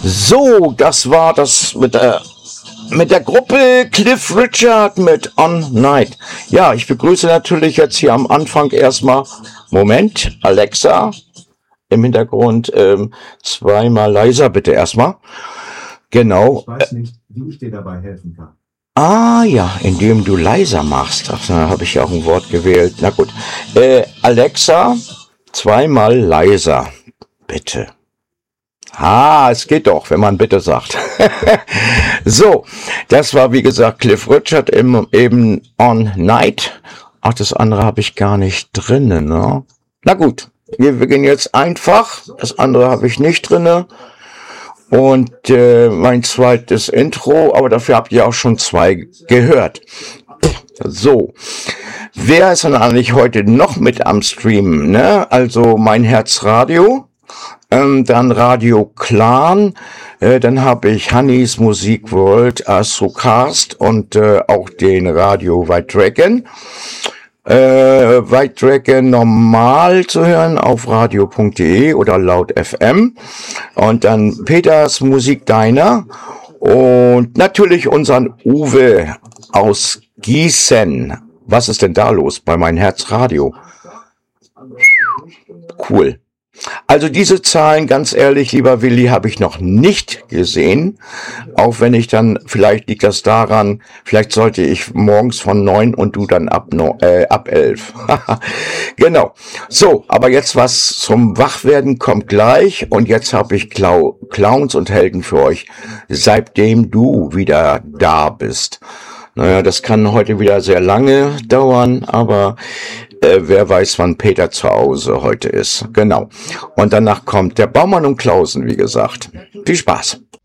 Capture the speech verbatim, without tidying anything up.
So, das war das mit der, mit der Gruppe Cliff Richard mit On Night. Ja, ich begrüße natürlich jetzt hier am Anfang erstmal, Moment, Alexa, im Hintergrund ähm, zweimal leiser bitte erstmal. Genau. Ich weiß nicht, wie ich dir dabei helfen kann. Ah ja, indem du leiser machst. Ach, da habe ich ja auch ein Wort gewählt. Na gut. Äh, Alexa, zweimal leiser, bitte. Ah, es geht doch, wenn man bitte sagt. So, das war wie gesagt Cliff Richard im, eben On Night. Ach, das andere habe ich gar nicht drinne, ne? Na gut, wir beginnen jetzt einfach. Das andere habe ich nicht drinne. Und äh, mein zweites Intro, aber dafür habt ihr auch schon zwei gehört. So, wer ist denn eigentlich heute noch mit am Streamen, ne? Also mein Herzradio, ähm, dann Radio Clan, äh, dann habe ich Hannis Musik World, Astrocast und äh, auch den Radio White Dragon. Äh, White Dragon normal zu hören auf radio punkt de oder laut F M und dann Peters Musik Diner und natürlich unseren Uwe aus Gießen. Was ist denn da los bei meinem Herzradio? Cool. Also diese Zahlen, ganz ehrlich, lieber Willi, habe ich noch nicht gesehen. Auch wenn ich dann, vielleicht liegt das daran, vielleicht sollte ich morgens von neun und du dann ab, no, äh, ab elf. Genau. So, aber jetzt was zum Wachwerden kommt gleich. Und jetzt habe ich Clou- Clowns und Helden für euch, seitdem du wieder da bist. Naja, das kann heute wieder sehr lange dauern, aber äh, wer weiß, wann Peter zu Hause heute ist. Genau. Und danach kommt der Baumann und Klausen, wie gesagt. Viel Spaß.